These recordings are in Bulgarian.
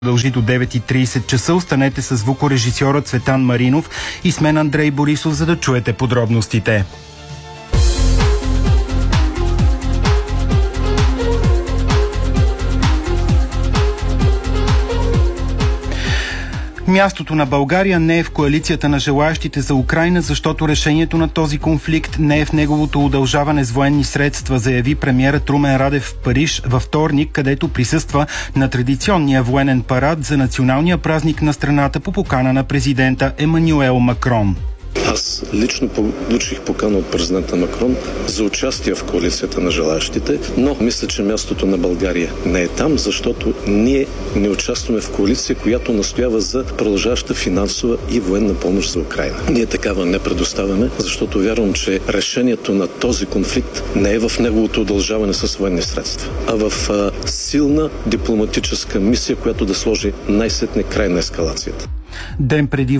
Продължи до 9:30 часа. Останете с звукорежисьора Цветан Маринов и с мен Андрей Борисов, за да чуете подробностите. Мястото на България не е в коалицията на желаящите за Украйна, защото решението на този конфликт не е в неговото удължаване с военни средства, заяви премиерът Румен Радев в Париж във вторник, където присъства на традиционния военен парад за националния празник на страната по покана на президента Емануел Макрон. Аз лично получих покана от президента Макрон за участие в коалицията на желаящите, но мисля, че мястото на България не е там, защото ние не участваме в коалиция, която настоява за продължаваща финансова и военна помощ за Украйна. Ние такава не предоставяме, защото вярвам, че решението на този конфликт не е в неговото удължаване с военни средства, а в силна дипломатическа мисия, която да сложи най-сетне край на ескалацията. Ден преди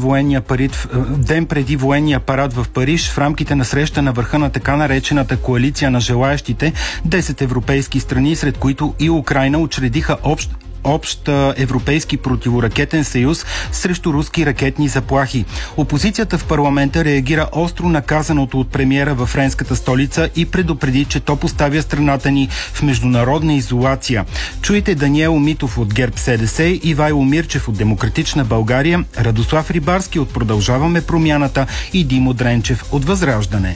военния парад в Париж, в рамките на среща на върха на така наречената коалиция на желаящите, 10 европейски страни, сред които и Украйна, учредиха общ европейски противоракетен съюз срещу руски ракетни заплахи. Опозицията в парламента реагира остро на казаното от премиера във френската столица и предупреди, че то поставя страната ни в международна изолация. Чуйте Даниел Митов от ГЕРБ-СДС, Ивайло Мирчев от Демократична България, Радослав Рибарски от Продължаваме промяната и Димо Дренчев от Възраждане.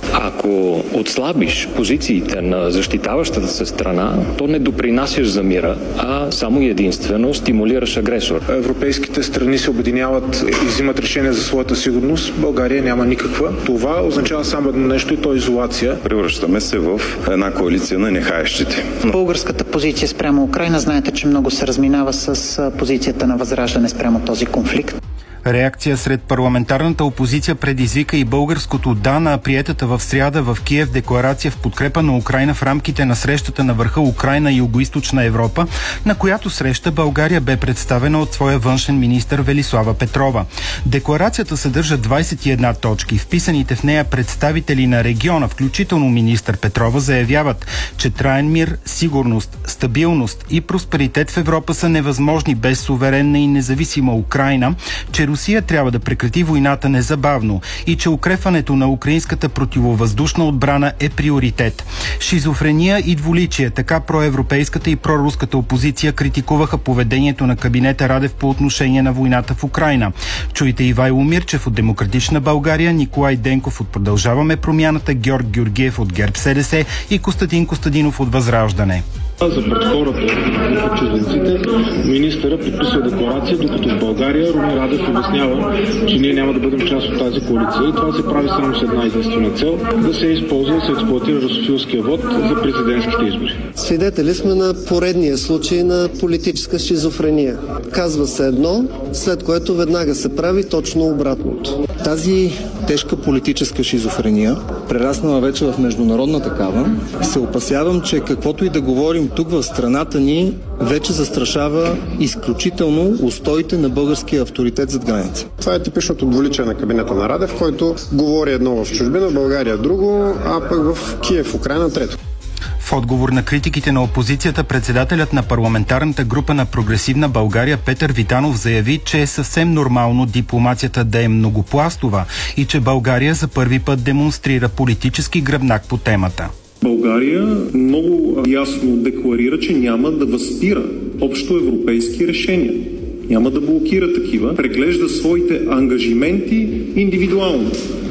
Ако отслабиш позициите на защитаващата се страна, то не допринасяш за мира, а само и единствено стимулираш агресор. Европейските страни се обединяват и взимат решения за своята сигурност. България няма никаква. Това означава само едно нещо и то е изолация. Превръщаме се в една коалиция на нехаещите. Българската позиция спрямо Украйна, знаете, че много се разминава с позицията на Възраждане спрямо този конфликт. Реакция сред парламентарната опозиция предизвика и българското «да» на приетата в сряда в Киев декларация в подкрепа на Украйна в рамките на срещата на върха Украйна и Югоизточна Европа, на която среща България бе представена от своя външен министър Велислава Петрова. Декларацията съдържа 21 точки. Вписаните в нея представители на региона, включително министър Петрова, заявяват, че траен мир, сигурност, стабилност и просперитет в Европа са невъзможни без суверенна и независима Украйна, че Русия трябва да прекрати войната незабавно и че укрепването на украинската противовъздушна отбрана е приоритет. Шизофрения и двуличие, така проевропейската и проруската опозиция критикуваха поведението на кабинета Радев по отношение на войната в Украйна. Чуйте Ивайло Мирчев от Демократична България, Николай Денков от Продължаваме промяната, Георг Георгиев от ГЕРБ-СДС и Костадин Костадинов от Възраждане. За пред хората и чужденците министъра подписва декларация, докато в България Румен Радев обяснява, че ние няма да бъдем част от тази коалиция и това се прави само с една единствена цел – да се използва и се експлоатира русофилския вод за президентските избори. Свидетели сме на поредния случай на политическа шизофрения. Казва се едно, след което веднага се прави точно обратното. Тази тежка политическа шизофрения, прераснала вече в международна такава, се опасявам, че каквото и да говорим тук в страната ни, вече застрашава изключително устоите на българския авторитет зад граница. Това е типичното двуличие на кабинета на Радев, който говори едно в чужбина, в България друго, а пък в Киев, Украйна трето. В отговор на критиките на опозицията, председателят на парламентарната група на Прогресивна България Петър Витанов заяви, че е съвсем нормално дипломацията да е многопластова и че България за първи път демонстрира политически гръбнак по темата. България много ясно декларира, че няма да възпира общо европейски решения. Няма да блокира такива. Преглежда своите ангажименти индивидуално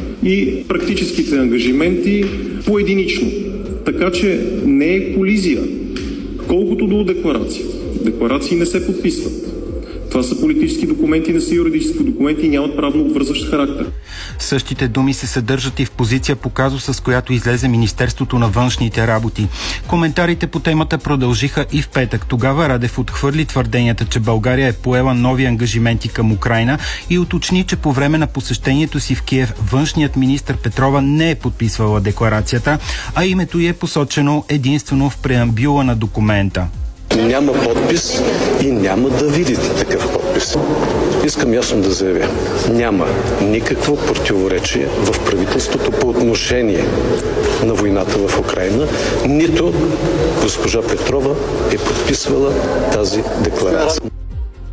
и практическите ангажименти поединично. Така че не е колизия. Колкото до декларации. Декларации не се подписват. Това са политически документи, не са юридически документи и нямат правно обвързващ характер. Същите думи се съдържат и в позиция по казуса, с която излезе Министерството на външните работи. Коментарите по темата продължиха и в петък. Тогава Радев отхвърли твърденията, че България е поела нови ангажименти към Украйна и уточни, че по време на посещението си в Киев външният министър Петрова не е подписвала декларацията, а името й е посочено единствено в преамбюла на документа. Няма подпис и няма да видите такъв подпис. Искам ясно да заявя. Няма никакво противоречие в правителството по отношение на войната в Украйна, нито госпожа Петрова е подписвала тази декларация.